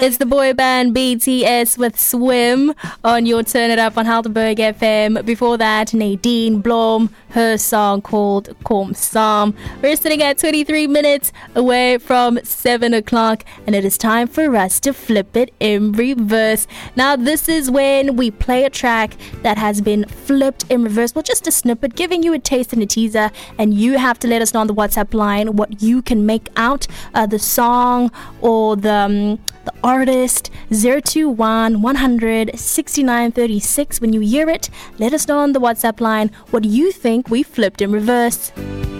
It's the boy band BTS with Swim on your Turn It Up on Helderberg FM. Before that, Nadine Blom, her song called Kom Sam. We're sitting at 23 minutes away from 7 o'clock, and it is time for us to flip it in reverse. Now, this is when we play a track that has been flipped in reverse. Well, just a snippet, giving you a taste and a teaser, and you have to let us know on the WhatsApp line what you can make out the song or the artist. 021 100 6936. When you hear it, let us know on the WhatsApp line what you think we flipped in reverse.